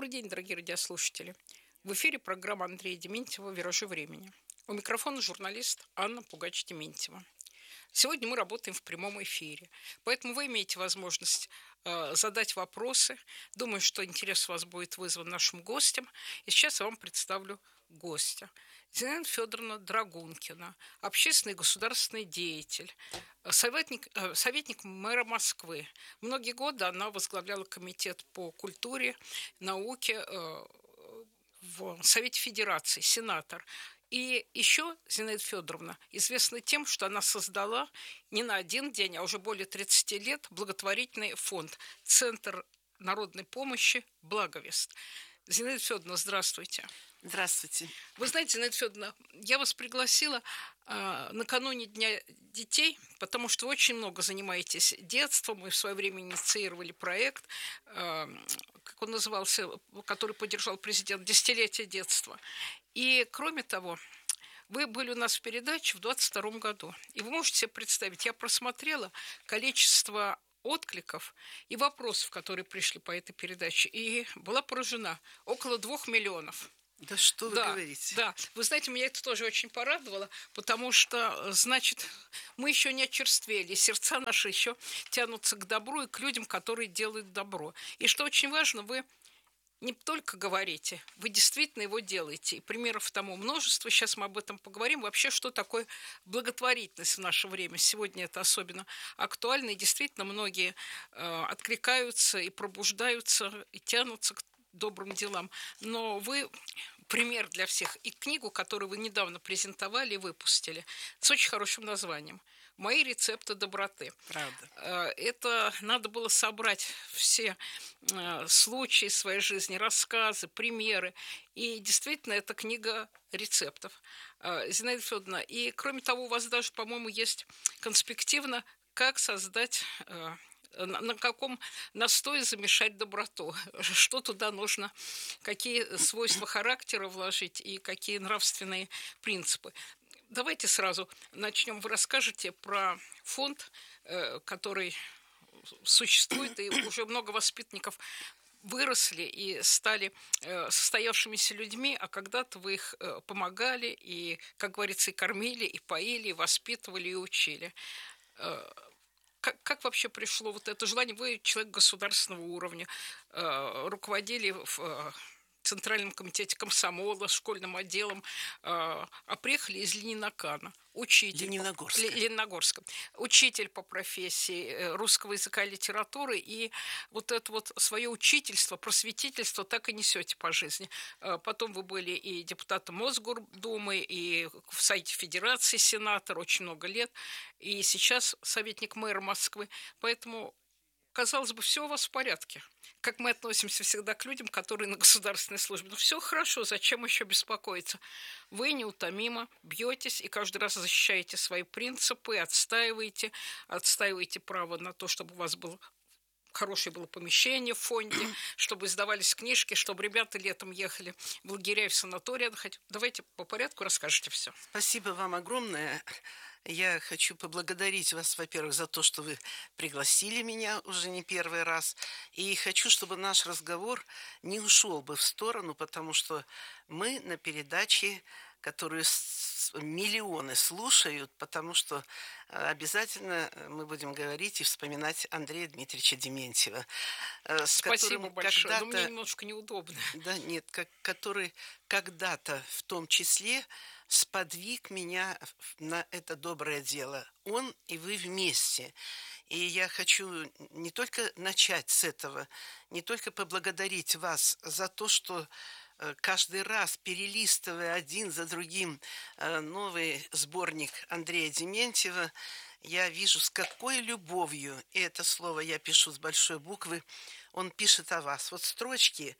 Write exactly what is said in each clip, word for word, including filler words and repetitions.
Добрый день, дорогие радиослушатели. В эфире программа Андрея Дементьева «Виражи времени». У микрофона журналист Анна Пугач-Дементьева. Сегодня мы работаем в прямом эфире, поэтому вы имеете возможность э, задать вопросы. Думаю, что интерес у вас будет вызван нашим гостем. И сейчас я вам представлю гостя. Зинаида Федоровна Драгункина, общественный и государственный деятель, советник, э, советник мэра Москвы. Многие годы она возглавляла комитет по культуре, науке э, в Совете Федерации, сенатор. И еще Зинаида Федоровна известна тем, что она создала не на один день, а уже более тридцати лет благотворительный фонд «Центр народной помощи Благовест». Зинаида Федоровна, здравствуйте. Здравствуйте. Вы знаете, Зинаида Федоровна, я вас пригласила э, накануне Дня детей, потому что вы очень много занимаетесь детством. Мы в свое время инициировали проект, э, как он назывался, который поддержал президент, «Десятилетие детства». И, кроме того, вы были у нас в передаче в двадцать втором году. И вы можете себе представить, я просмотрела количество откликов и вопросов, которые пришли по этой передаче, и была поражена. Около двух миллионов. Да что вы да, говорите? Да, вы знаете, меня это тоже очень порадовало, потому что, значит, мы еще не очерствели, сердца наши еще тянутся к добру и к людям, которые делают добро. И что очень важно, вы не только говорите, вы действительно его делаете. И примеров тому множество. Сейчас мы об этом поговорим. Вообще, что такое благотворительность в наше время? Сегодня это особенно актуально. И действительно, многие э, откликаются и пробуждаются, и тянутся к добрым делам. Но вы пример для всех. И книгу, которую вы недавно презентовали и выпустили, с очень хорошим названием «Мои рецепты доброты». Правда. Это надо было собрать все случаи своей жизни, рассказы, примеры. И действительно, это книга рецептов. Зинаида Федоровна, и кроме того, у вас даже, по-моему, есть конспективно, как создать... на каком настое замешать доброту, что туда нужно, какие свойства характера вложить и какие нравственные принципы. Давайте сразу начнем. Вы расскажете про фонд, который существует, и уже много воспитанников выросли и стали состоявшимися людьми, а когда-то вы их помогали и, как говорится, и кормили, и поили, и воспитывали, и учили. Как, как вообще пришло вот это желание? Вы человек государственного уровня, э, руководили в э, Центральном комитете комсомола, школьным отделом, э, а приехали из Ленинакана. Учитель Лениногорска. По, Лениногорска. Учитель по профессии э, русского языка и литературы. И вот это вот свое учительство, просветительство так и несете по жизни. Э, потом вы были и депутатом Мосгордумы, и в Совете Федерации сенатор очень много лет. И сейчас советник мэра Москвы. Поэтому, казалось бы, все у вас в порядке. Как мы относимся всегда к людям, которые на государственной службе. Ну, все хорошо, зачем еще беспокоиться? Вы неутомимо бьетесь и каждый раз защищаете свои принципы, отстаиваете, отстаиваете право на то, чтобы у вас был хорошее было помещение в фонде, чтобы издавались книжки, чтобы ребята летом ехали в лагеря и в санатории отдыхать. Давайте по порядку расскажите все. Спасибо вам огромное. Я хочу поблагодарить вас, во-первых, за то, что вы пригласили меня уже не первый раз. И хочу, чтобы наш разговор не ушел бы в сторону, потому что мы на передаче, которую миллионы слушают, потому что обязательно мы будем говорить и вспоминать Андрея Дмитриевича Дементьева. С Спасибо большое, но мне немножко неудобно. Да, нет, как, который когда-то в том числе сподвиг меня на это доброе дело. Он и вы вместе. И я хочу не только начать с этого, не только поблагодарить вас за то, что каждый раз, перелистывая один за другим новый сборник Андрея Дементьева, я вижу, с какой любовью, и это слово я пишу с большой буквы, он пишет о вас. Вот строчки,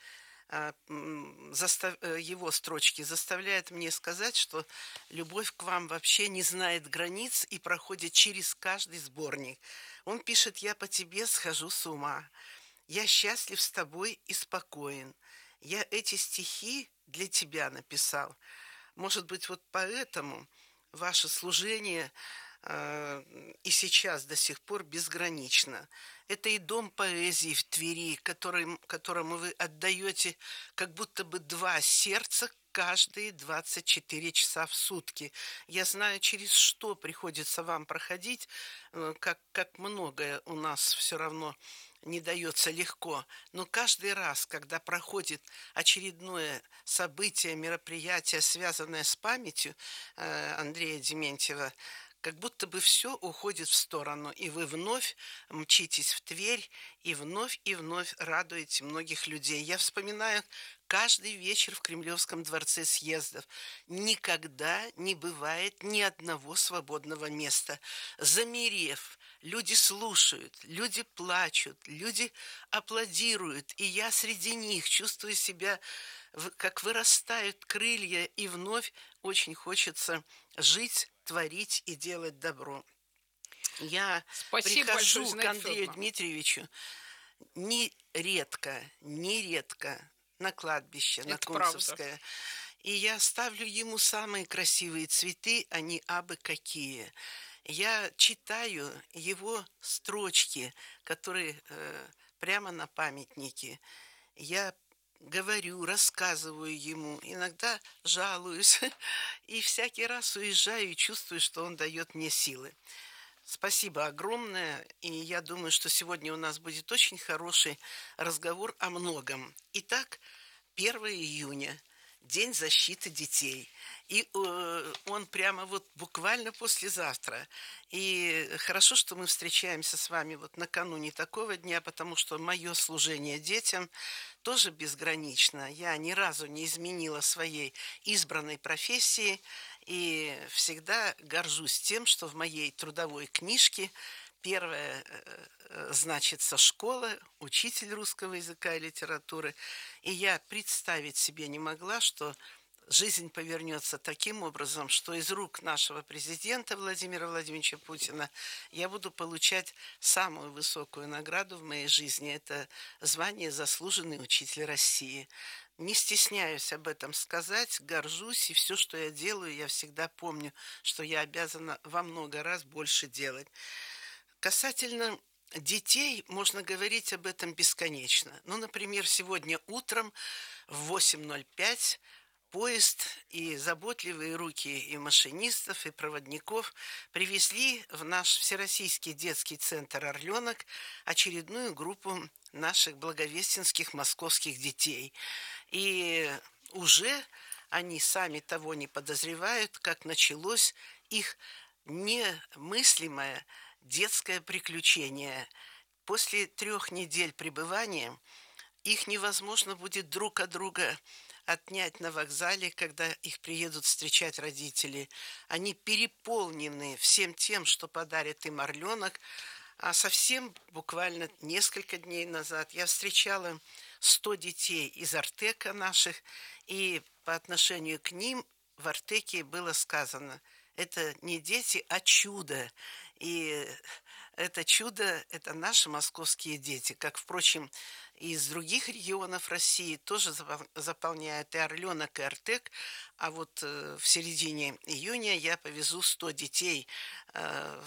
его строчки заставляют мне сказать, что любовь к вам вообще не знает границ и проходит через каждый сборник. Он пишет: «Я по тебе схожу с ума, я счастлив с тобой и спокоен. Я эти стихи для тебя написал». Может быть, вот поэтому ваше служение э, и сейчас до сих пор безгранично. Это и дом поэзии в Твери, который, которому вы отдаете как будто бы два сердца каждые двадцать четыре часа в сутки. Я знаю, через что приходится вам проходить, э, как, как многое у нас все равно не дается легко. Но каждый раз, когда проходит очередное событие, мероприятие, связанное с памятью э, Андрея Дементьева, как будто бы все уходит в сторону, и вы вновь мчитесь в Тверь, и вновь и вновь радуете многих людей. Я вспоминаю каждый вечер в Кремлевском дворце съездов. Никогда не бывает ни одного свободного места. Замерев, люди слушают, люди плачут, люди аплодируют, и я среди них чувствую себя, в- как вырастают крылья, и вновь очень хочется жить, творить и делать добро. Я Спасибо большое, прихожу к Зинаида Андрею Федоровна. Дмитриевичу нередко, нередко на кладбище, на Это правда. Кунцевское, и я ставлю ему самые красивые цветы, они абы какие. Я читаю его строчки, которые э, прямо на памятнике. Я говорю, рассказываю ему, иногда жалуюсь, и всякий раз уезжаю и чувствую, что он дает мне силы. Спасибо огромное, и я думаю, что сегодня у нас будет очень хороший разговор о многом. Итак, первое июня, День защиты детей. И э, он прямо вот буквально послезавтра. И хорошо, что мы встречаемся с вами вот накануне такого дня, потому что мое служение детям тоже безгранично. Я ни разу не изменила своей избранной профессии и всегда горжусь тем, что в моей трудовой книжке первое э, э, значится школа, учитель русского языка и литературы. И я представить себе не могла, что жизнь повернется таким образом, что из рук нашего президента Владимира Владимировича Путина я буду получать самую высокую награду в моей жизни. Это звание «Заслуженный учитель России». Не стесняюсь об этом сказать, горжусь, и все, что я делаю, я всегда помню, что я обязана во много раз больше делать. Касательно детей, можно говорить об этом бесконечно. Ну, например, сегодня утром в восемь ноль пять поезд и заботливые руки и машинистов, и проводников привезли в наш Всероссийский детский центр «Орленок» очередную группу наших благовестинских московских детей. И уже они сами того не подозревают, как началось их немыслимое детское приключение. После трех недель пребывания их невозможно будет друг от друга отнять на вокзале, когда их приедут встречать родители. Они переполнены всем тем, что подарит им «Орленок». А совсем буквально несколько дней назад я встречала сто детей из Артека наших, и по отношению к ним в Артеке было сказано: это не дети, а чудо. И это чудо – это наши московские дети, как, впрочем, и из других регионов России тоже заполняют и «Орленок», и «Артек». А вот э, в середине июня я повезу сто детей э,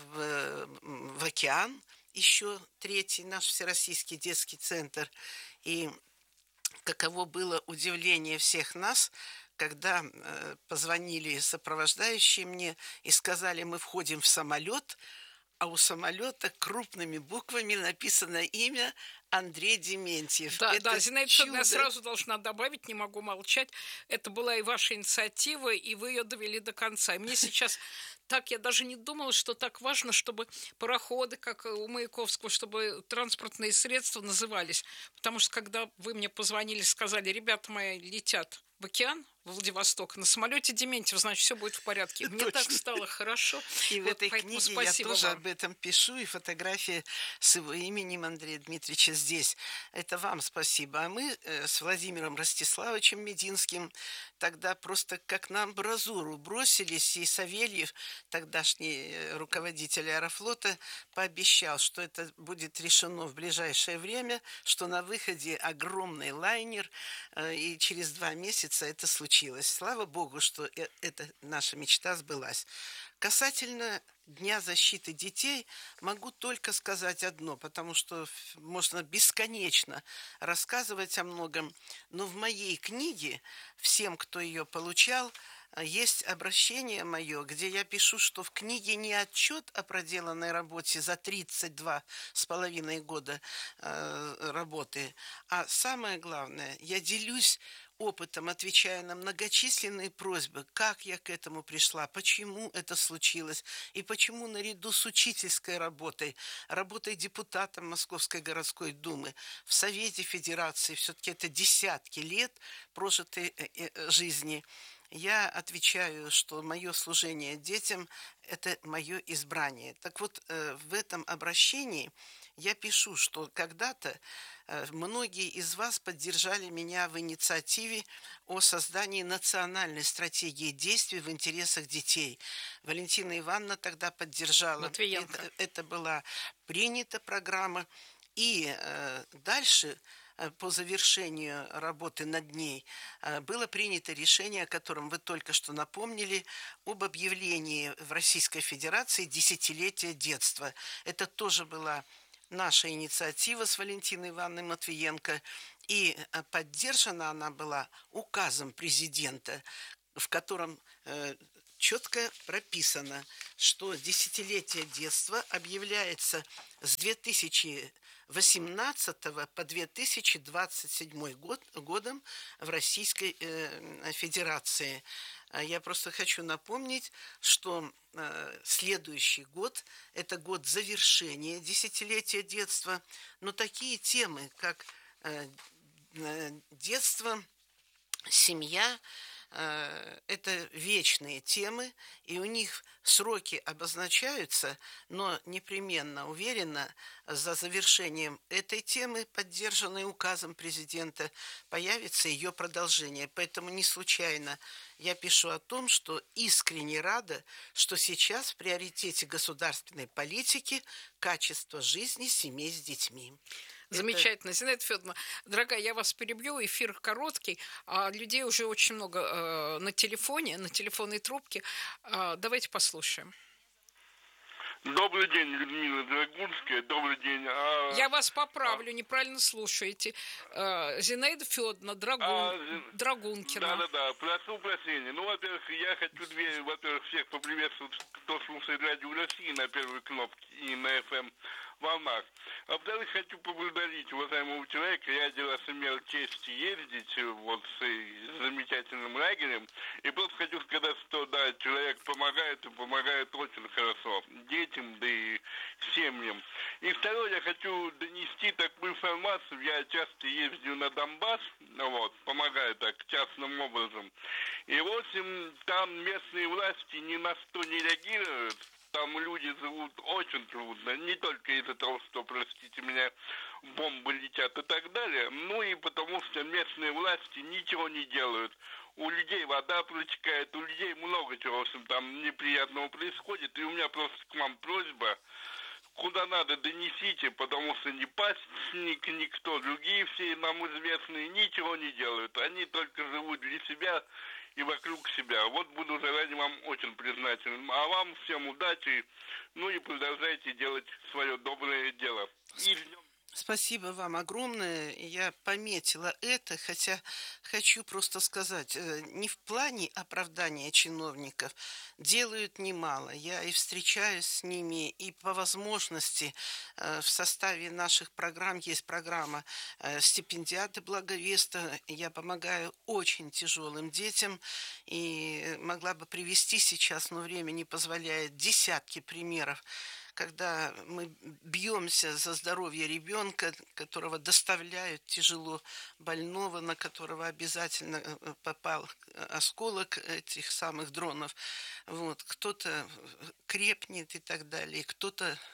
в, в океан, еще третий наш Всероссийский детский центр. И каково было удивление всех нас, когда э, позвонили сопровождающие мне и сказали: мы входим в самолет, а у самолета крупными буквами написано имя Андрей Дементьев. Да, да, Это Зинаида Федоровна, я чудо. сразу должна добавить, не могу молчать. Это была и ваша инициатива, и вы ее довели до конца. И мне сейчас так, я даже не думала, что так важно, чтобы пароходы, как у Маяковского, чтобы транспортные средства назывались. Потому что когда вы мне позвонили, сказали: ребята мои летят в океан, в Владивосток, на самолете Дементьев, значит, все будет в порядке. Мне так Точно. стало хорошо. И в Вот этой поэтому книге я спасибо тоже вам. об этом пишу, и фотография с его именем Андрея Дмитриевича здесь. Это вам спасибо. А мы э, с Владимиром Ростиславовичем Мединским тогда просто как на амбразуру бросились, и Савельев, тогдашний э, руководитель Аэрофлота, пообещал, что это будет решено в ближайшее время, что на выходе огромный лайнер, э, и через два месяца месяца это случилось. Слава Богу, что э- эта наша мечта сбылась. Касательно Дня защиты детей могу только сказать одно, потому что ф- можно бесконечно рассказывать о многом, но в моей книге, всем, кто ее получал, а, есть обращение мое, где я пишу, что в книге не отчет о проделанной работе за тридцать два с половиной года э, работы, а самое главное, я делюсь опытом, отвечая на многочисленные просьбы, как я к этому пришла, почему это случилось, и почему наряду с учительской работой, работой депутатом Московской городской думы, в Совете Федерации, все-таки это десятки лет прожитой э, э, жизни, я отвечаю, что мое служение детям – это мое избрание. Так вот, э, в этом обращении я пишу, что когда-то э, многие из вас поддержали меня в инициативе о создании национальной стратегии действий в интересах детей. Валентина Ивановна тогда поддержала. Матвиенко. Это, это была принята программа. И э, дальше, э, по завершению работы над ней, э, было принято решение, о котором вы только что напомнили, об объявлении в Российской Федерации десятилетия детства. Это тоже была наша инициатива с Валентиной Ивановной Матвиенко, и э, поддержана она была указом президента, в котором э, четко прописано, что десятилетие детства объявляется с две тысячи восемнадцатого по две тысячи двадцать седьмой год, годом в Российской э, Федерации. Я просто хочу напомнить, что э, следующий год – это год завершения десятилетия детства, но такие темы, как э, э, детство, семья, э, это вечные темы, и у них сроки обозначаются, но непременно, уверенно, за завершением этой темы, поддержанной указом президента, появится ее продолжение. Поэтому не случайно я пишу о том, что искренне рада, что сейчас в приоритете государственной политики качество жизни семей с детьми. Замечательно. Это... Зинаида Федоровна, дорогая, я вас перебью, эфир короткий, а людей уже очень много э, на телефоне, на телефонной трубке. Э, давайте послушаем. Добрый день, Людмила Драгунская. Добрый день. А... Я вас поправлю, а... неправильно слушаете. Э, Зинаида Федоровна Драгун... а... Драгункина. Да-да-да, прошу прощения. Ну, во-первых, я хочу две, во-первых, всех поприветствовать, кто слушает Радио России на первой кнопке и на эф эм волнах. А во-вторых, хочу поблагодарить уважаемого человека. Я один раз имел честь ездить вот с замечательным лагерем. И просто хочу сказать, что да, человек помогает и помогает очень хорошо детям, да и семьям. И второе, я хочу донести такую информацию. Я часто ездил на Донбасс, вот, помогаю так частным образом. И в общем, там местные власти ни на что не реагируют. Там люди живут очень трудно, не только из-за того, что, простите меня, бомбы летят и так далее, ну и потому что местные власти ничего не делают. У людей вода протекает, у людей много чего, в общем, там неприятного происходит. И у меня просто к вам просьба, куда надо, донесите, потому что ни пасечник, никто, другие все нам известные ничего не делают. Они только живут для себя и вокруг себя. Вот буду заранее вам очень признателен. А вам всем удачи, ну и продолжайте делать свое доброе дело. И ждем. Спасибо вам огромное. Я пометила это, хотя хочу просто сказать, не в плане оправдания чиновников, делают немало. Я и встречаюсь с ними, и по возможности в составе наших программ есть программа «Стипендиаты Благовеста». Я помогаю очень тяжелым детям и могла бы привести сейчас, но время не позволяет, десятки примеров, когда мы бьемся за здоровье ребенка, которого доставляют тяжело больного, на которого обязательно попал осколок этих самых дронов. Вот. Кто-то крепнет и так далее, кто-то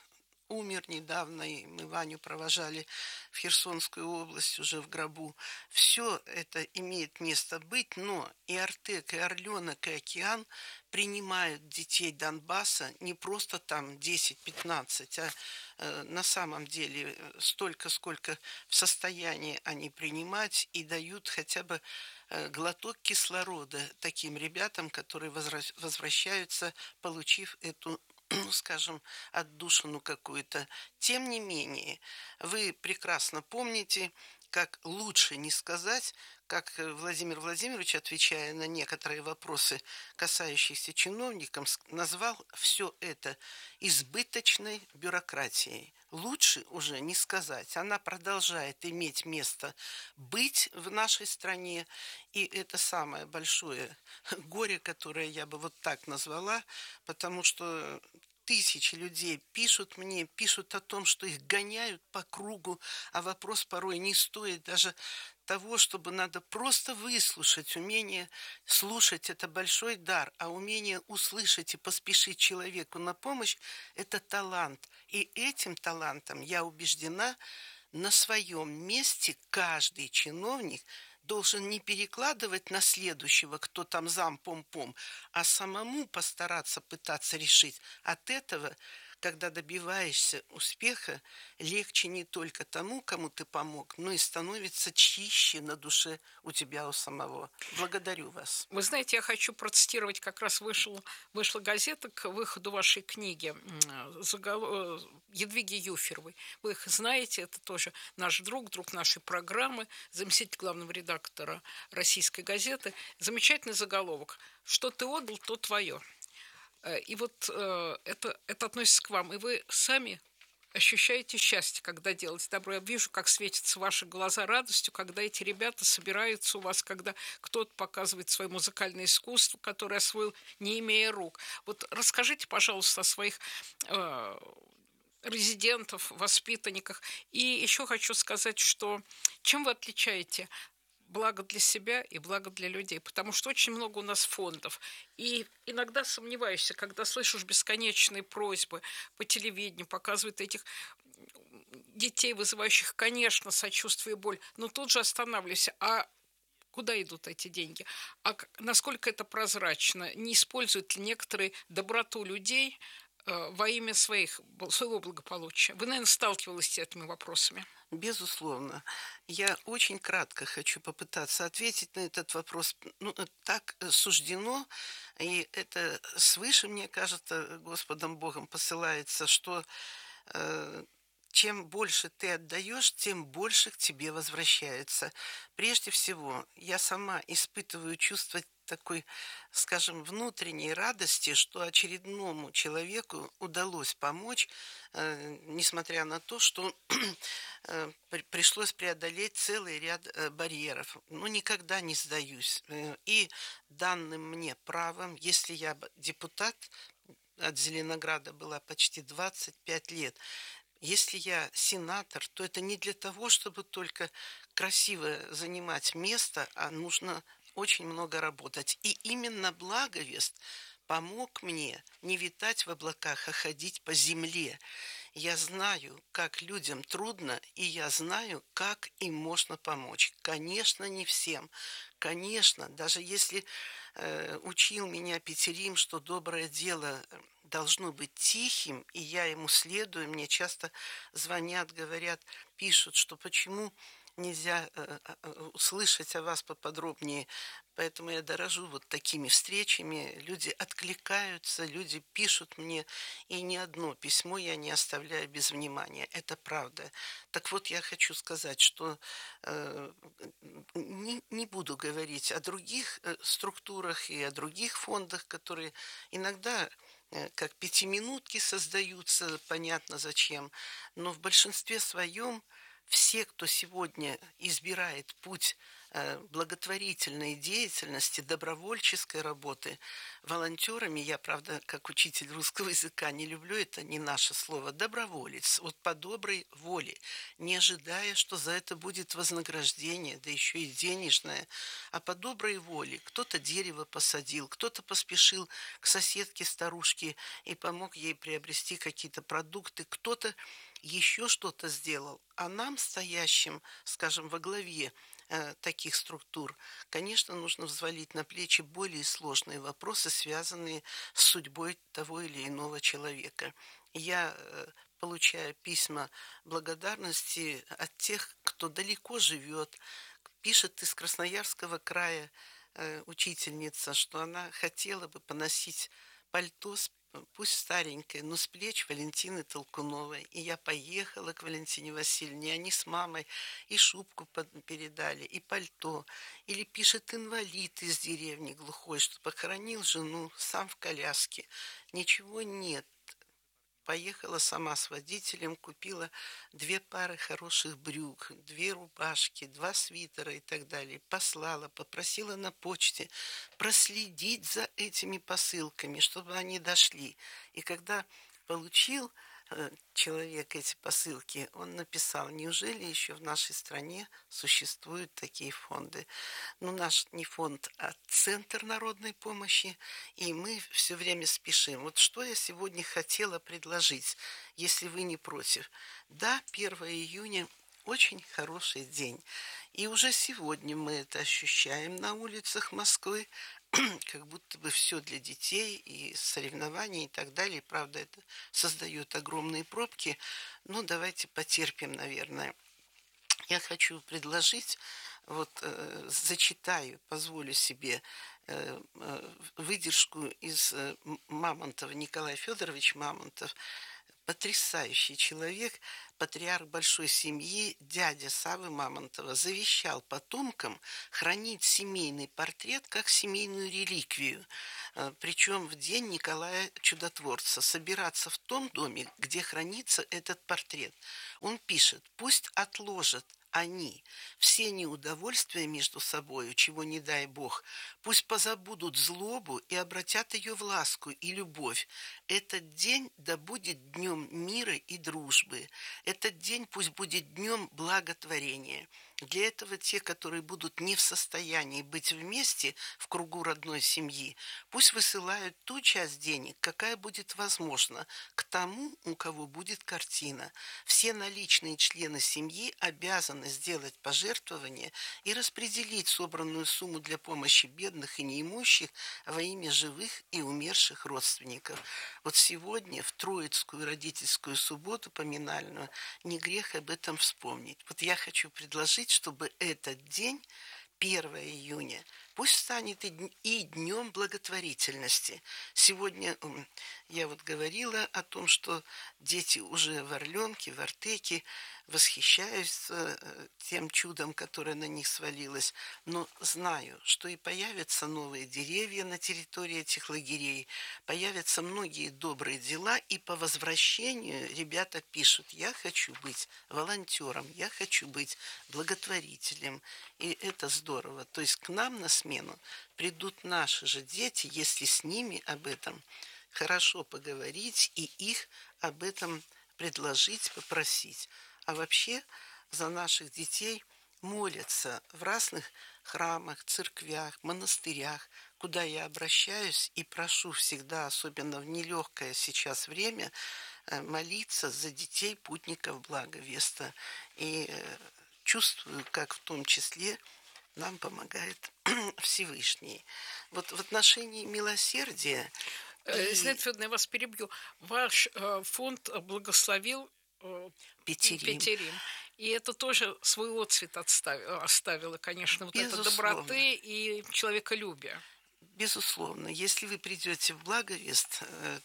умер недавно, и мы Ваню провожали в Херсонскую область уже в гробу. Все это имеет место быть, но и Артек, и Орленок, и Океан принимают детей Донбасса не просто там десять-пятнадцать, а э, на самом деле столько, сколько в состоянии они принимать, и дают хотя бы э, глоток кислорода таким ребятам, которые возвра- возвращаются, получив эту, ну, скажем, отдушину какую-то. Тем не менее, вы прекрасно помните, как лучше не сказать, как Владимир Владимирович, отвечая на некоторые вопросы, касающиеся чиновников, назвал все это избыточной бюрократией. Лучше уже не сказать. Она продолжает иметь место быть в нашей стране, и это самое большое горе, которое я бы вот так назвала, потому что тысячи людей пишут мне, пишут о том, что их гоняют по кругу, а вопрос порой не стоит даже того, чтобы надо просто выслушать. Умение слушать – это большой дар, а умение услышать и поспешить человеку на помощь – это талант. И этим талантом, я убеждена, на своем месте каждый чиновник должен не перекладывать на следующего, кто там зам пом-пом, а самому постараться пытаться решить. От этого, когда добиваешься успеха, легче не только тому, кому ты помог, но и становится чище на душе у тебя у самого. Благодарю вас. Вы знаете, я хочу процитировать, как раз вышел, вышла газета к выходу вашей книги загол... Едвиги Юферовой. Вы их знаете, это тоже наш друг, друг нашей программы, заместитель главного редактора «Российской газеты». Замечательный заголовок: «Что ты отдал, то твое». И вот это, это относится к вам. И вы сами ощущаете счастье, когда делаете добро. Я вижу, как светятся ваши глаза радостью, когда эти ребята собираются у вас, когда кто-то показывает свое музыкальное искусство, которое освоил, не имея рук. Вот расскажите, пожалуйста, о своих э, резидентов, воспитанниках. И еще хочу сказать, что чем вы отличаете благо для себя и благо для людей, потому что очень много у нас фондов. И иногда сомневаешься, когда слышишь бесконечные просьбы по телевидению, показывают этих детей, вызывающих, конечно, сочувствие и боль, но тут же останавливайся. А куда идут эти деньги? А насколько это прозрачно? Не используют ли некоторые доброту людей э, во имя своих, своего благополучия? Вы, наверное, сталкивались с этими вопросами. Безусловно. Я очень кратко хочу попытаться ответить на этот вопрос. Ну, так суждено, и это свыше, мне кажется, Господом Богом посылается, что э, чем больше ты отдаешь, тем больше к тебе возвращается. Прежде всего, я сама испытываю чувство такой, скажем, внутренней радости, что очередному человеку удалось помочь, э, несмотря на то, что э, при, пришлось преодолеть целый ряд э, барьеров. Но никогда не сдаюсь. Э, и данным мне правом, если я депутат от Зеленограда была почти двадцать пять лет, если я сенатор, то это не для того, чтобы только красиво занимать место, а нужно очень много работать. И именно Благовест помог мне не витать в облаках, а ходить по земле. Я знаю, как людям трудно, и я знаю, как им можно помочь. Конечно, не всем. Конечно, даже если э, учил меня Петерим, что доброе дело должно быть тихим, и я ему следую, мне часто звонят, говорят, пишут, что почему нельзя э, э, услышать о вас поподробнее. Поэтому я дорожу вот такими встречами. Люди откликаются, люди пишут мне, и ни одно письмо я не оставляю без внимания. Это правда. Так вот, я хочу сказать, что э, не, не буду говорить о других э, структурах и о других фондах, которые иногда э, как пятиминутки создаются, понятно зачем, но в большинстве своем все, кто сегодня избирает путь благотворительной деятельности, добровольческой работы, волонтерами, я, правда, как учитель русского языка не люблю, это не наше слово, доброволец, вот по доброй воле, не ожидая, что за это будет вознаграждение, да еще и денежное, а по доброй воле. Кто-то дерево посадил, кто-то поспешил к соседке-старушке и помог ей приобрести какие-то продукты, кто-то еще что-то сделал. А нам, стоящим, скажем, во главе э, таких структур, конечно, нужно взвалить на плечи более сложные вопросы, связанные с судьбой того или иного человека. Я э, получаю письма благодарности от тех, кто далеко живет, пишет из Красноярского края э, учительница, что она хотела бы поносить пальто с пусть старенькая, но с плеч Валентины Толкуновой. И я поехала к Валентине Васильевне, они с мамой и шубку передали, и пальто. Или пишет инвалид из деревни глухой, что похоронил жену сам в коляске. Ничего нет. Поехала сама с водителем, купила две пары хороших брюк, две рубашки, два свитера и так далее. Послала, попросила на почте проследить за этими посылками, чтобы они дошли. И когда получил э, человек эти посылки, он написал: неужели еще в нашей стране существуют такие фонды? Ну, наш не фонд, а Центр народной помощи, и мы все время спешим. Вот что я сегодня хотела предложить, если вы не против. Да, первое июня очень хороший день, и уже сегодня мы это ощущаем на улицах Москвы, как будто бы все для детей и соревнований и так далее. Правда, это создает огромные пробки. Ну, давайте потерпим, наверное. Я хочу предложить, вот э, зачитаю, позволю себе э, э, выдержку из э, Мамонтова, Николай Федорович Мамонтов, потрясающий человек, патриарх большой семьи, дядя Саввы Мамонтова, завещал потомкам хранить семейный портрет как семейную реликвию, причем в день Николая Чудотворца, собираться в том доме, где хранится этот портрет. Он пишет: пусть отложат они все неудовольствия между собою, чего не дай Бог, пусть позабудут злобу и обратят ее в ласку и любовь. Этот день да будет днем мира и дружбы. Этот день пусть будет днем благотворения. Для этого те, которые будут не в состоянии быть вместе в кругу родной семьи, пусть высылают ту часть денег, какая будет возможна, к тому, у кого будет картина. Все наличные члены семьи обязаны сделать пожертвование и распределить собранную сумму для помощи бедных и неимущих во имя живых и умерших родственников. Вот сегодня, в Троицкую родительскую субботу поминальную, не грех об этом вспомнить. Вот я хочу предложить, чтобы этот день, первое июня, пусть станет и днем благотворительности. Сегодня я вот говорила о том, что дети уже в Орленке, в Артеке восхищаются тем чудом, которое на них свалилось. Но знаю, что и появятся новые деревья на территории этих лагерей, появятся многие добрые дела, и по возвращению ребята пишут: я хочу быть волонтером, я хочу быть благотворителем. И это здорово. То есть к нам на смену придут наши же дети, если с ними об этом хорошо поговорить и их об этом предложить, попросить. А вообще за наших детей молятся в разных храмах, церквях, монастырях, куда я обращаюсь и прошу всегда, особенно в нелегкое сейчас время, молиться за детей путников Благовеста. И чувствую, как в том числе нам помогает Всевышний. Вот в отношении милосердия... Зинаида Федоровна, я вас перебью. Ваш э, фонд благословил э, Петерим. Петерим. И это тоже свой отцвет отставило, оставило, конечно, вот Безусловно. это доброты и человеколюбия. Безусловно, если вы придете в Благовест,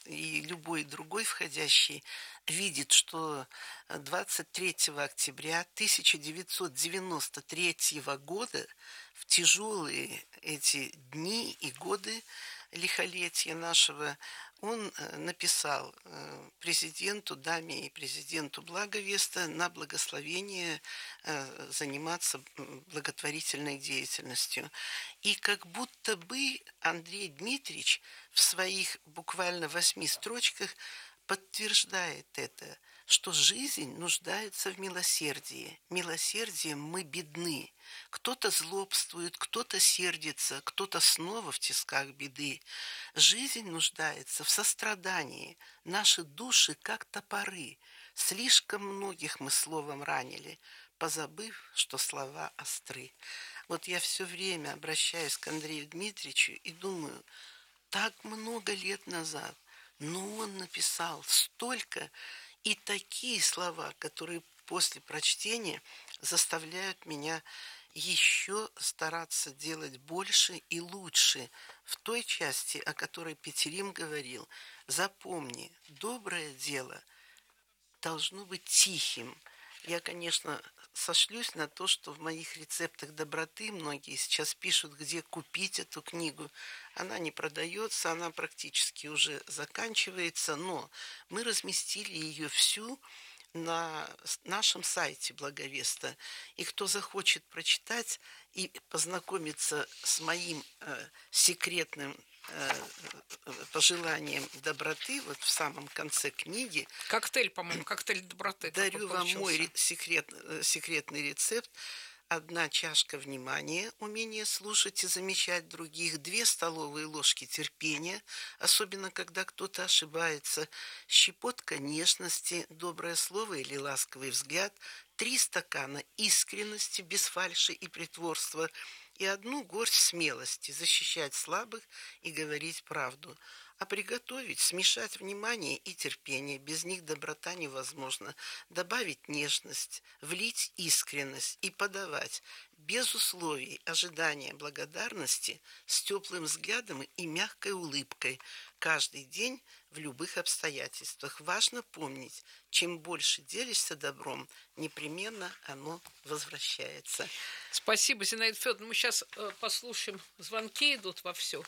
и любой другой входящий видит, что двадцать третьего октября тысяча девятьсот девяносто третьего года, в тяжелые эти дни и годы, лихолетия нашего он написал президенту, даме и президенту Благовеста на благословение заниматься благотворительной деятельностью. И как будто бы Андрей Дмитриевич в своих буквально восьми строчках подтверждает это, что жизнь нуждается в милосердии. Милосердием мы бедны. Кто-то злобствует, кто-то сердится, кто-то снова в тисках беды. Жизнь нуждается в сострадании. Наши души, как топоры. Слишком многих мы словом ранили, позабыв, что слова остры. Вот я все время обращаюсь к Андрею Дмитриевичу и думаю, так много лет назад, но он написал столько. И такие слова, которые после прочтения заставляют меня еще стараться делать больше и лучше в той части, о которой Петерим говорил. Запомни, доброе дело должно быть тихим. Я, конечно, сошлюсь на то, что в моих рецептах доброты многие сейчас пишут, где купить эту книгу. Она не продается, она практически уже заканчивается, но мы разместили ее всю на нашем сайте Благовеста. И кто захочет прочитать и познакомиться с моим э, секретным э, пожеланием доброты, вот в самом конце книги. Коктейль, по-моему, коктейль доброты. Дарю вам мой секрет, секретный рецепт. Одна чашка внимания, умение слушать и замечать других, две столовые ложки терпения, особенно когда кто-то ошибается, щепотка нежности, доброе слово или ласковый взгляд, три стакана искренности без фальши и притворства и одну горсть смелости защищать слабых и говорить правду. А приготовить, смешать внимание и терпение, без них доброта невозможна, добавить нежность, влить искренность и подавать, без условий, ожидания, благодарности, с теплым взглядом и мягкой улыбкой, каждый день в любых обстоятельствах. Важно помнить, чем больше делишься добром, непременно оно возвращается. Спасибо, Зинаида Федоровна. Мы сейчас э, послушаем, звонки идут вовсю.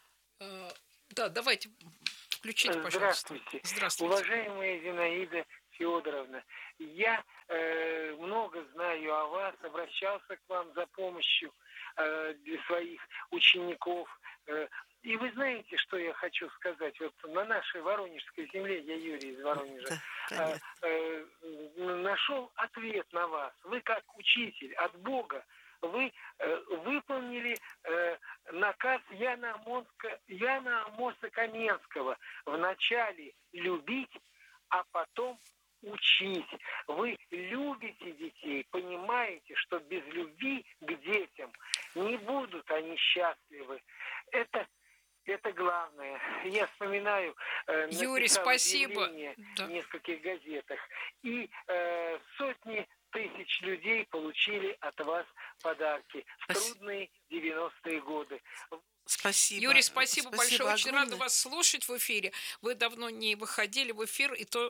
Э, Да, давайте, включите, пожалуйста. Здравствуйте. Здравствуйте. Уважаемая Зинаида Федоровна, я э, много знаю о вас, обращался к вам за помощью э, для своих учеников. Э, и вы знаете, что я хочу сказать? Вот на нашей Воронежской земле, я Юрий из Воронежа, Да, э, э, нашел ответ на вас. Вы как учитель от Бога, вы э, выполнили э, наказ Яна, Амонска, Яна Амоса Каменского вначале любить, а потом учить. Вы любите детей, понимаете, что без любви к детям не будут они счастливы. Это Это главное. Я вспоминаю, э, Юрий, спасибо. Да. В нескольких газетах. И э, сотни тысяч людей получили от вас подарки в трудные девяностые годы. Спасибо. Юрий, спасибо, спасибо большое. огромное. Очень рада вас слушать в эфире. Вы давно не выходили в эфир, и то,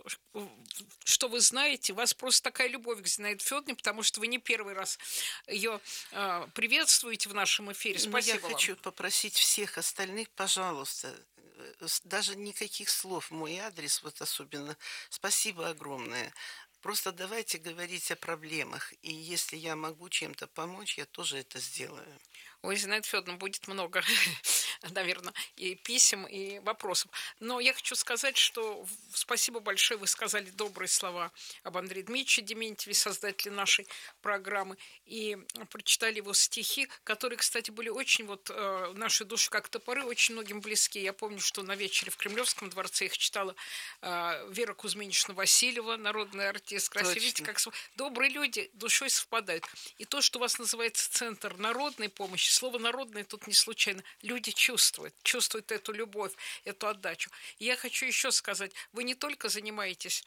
что вы знаете, у вас просто такая любовь к Зинаиде Федоровне, потому что вы не первый раз ее э, приветствуете в нашем эфире. Спасибо. Но я вам. хочу попросить всех остальных, пожалуйста, даже никаких слов в мой адрес, вот особенно. Спасибо огромное. Просто давайте говорить о проблемах. И если я могу чем-то помочь, я тоже это сделаю. Ой, Зинаида Федоровна, будет много, наверное, и писем, и вопросов. Но я хочу сказать, что спасибо большое, вы сказали добрые слова об Андрее Дмитриевиче Дементьеве, создателе нашей программы, и прочитали его стихи, которые, кстати, были очень, вот, э, нашей души как топоры, очень многим близки. Я помню, что на вечере в Кремлевском дворце их читала э, Вера Кузьминична Васильева, народная артистка. Видите, как добрые люди душой совпадают. И то, что у вас называется Центр народной помощи, слово «народное» тут не случайно. Люди чувствуют, чувствуют эту любовь, эту отдачу. И я хочу еще сказать, вы не только занимаетесь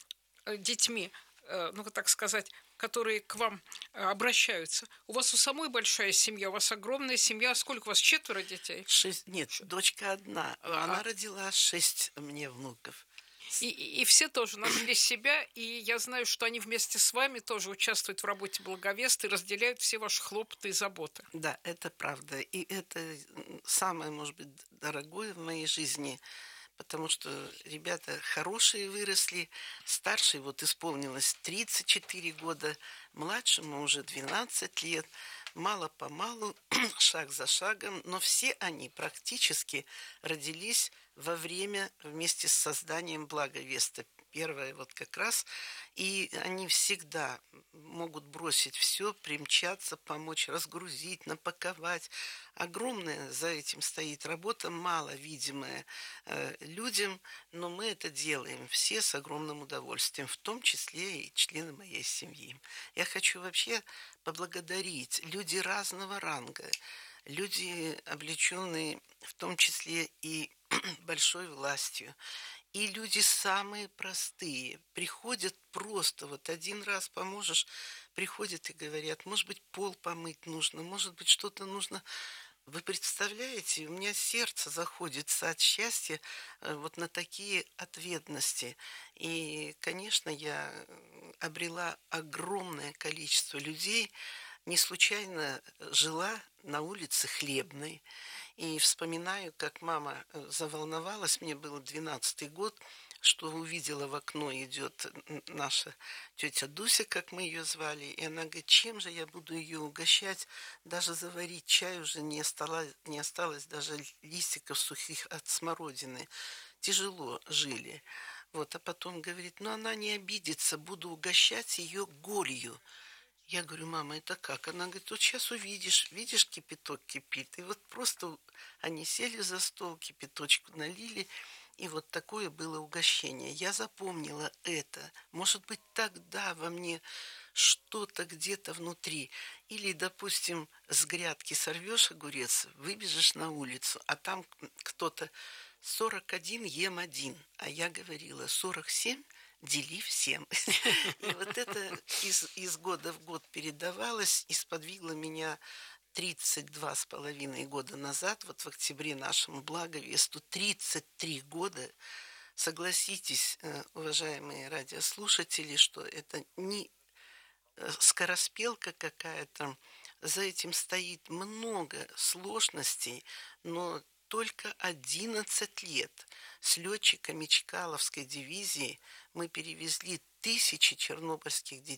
детьми, ну, так сказать, которые к вам обращаются. У вас у самой большая семья, у вас огромная семья. Сколько у вас? Четверо детей? Шесть. Нет, дочка одна. А, Она родила шесть мне внуков. И, и, и все тоже нашли себя, и я знаю, что они вместе с вами тоже участвуют в работе Благовеста и разделяют все ваши хлопоты и заботы. Да, это правда. И это м, самое, может быть, дорогое в моей жизни, потому что ребята хорошие выросли, старший вот исполнилось тридцать четыре года, младшему уже двенадцать лет, мало-помалу, шаг за шагом, но все они практически родились во время вместе с созданием Благовеста. Первое вот как раз, и они всегда могут бросить все, примчаться, помочь разгрузить, напаковать. Огромная за этим стоит работа, мало видимая э, людям, но мы это делаем все с огромным удовольствием, в том числе и члены моей семьи. Я хочу вообще поблагодарить люди разного ранга, люди, облеченные в том числе и большой властью, и люди самые простые приходят просто, вот один раз поможешь, приходят и говорят, может быть, пол помыть нужно, может быть, что-то нужно. Вы представляете, у меня сердце заходится от счастья э, вот на такие ответности. И, конечно, я э, обрела огромное количество людей, не случайно жила на улице Хлебной. И вспоминаю, как мама э, заволновалась, мне было двенадцатый год, что увидела в окно идет н- наша тетя Дуся, как мы ее звали, и она говорит, чем же я буду ее угощать, даже заварить чай уже не осталось, не осталось даже листиков сухих от смородины. Тяжело жили. Вот, а потом говорит, ну она не обидится, буду угощать ее голью. Я говорю, мама, это как? Она говорит, вот сейчас увидишь, видишь, кипяток кипит. И вот просто они сели за стол, кипяточку налили, и вот такое было угощение. Я запомнила это. Может быть, тогда во мне что-то где-то внутри. Или, допустим, с грядки сорвешь огурец, выбежишь на улицу, а там кто-то сорок один ем один. А я говорила, сорок семь дели всем. И вот это из, из года в год передавалось и сподвигло меня тридцать два с половиной года назад, вот в октябре нашему Благовесту, тридцать три года. Согласитесь, э, уважаемые радиослушатели, что это не э, скороспелка какая-то, за этим стоит много сложностей, но только одиннадцать лет с летчиками Чкаловской дивизии мы перевезли тысячи чернобыльских детей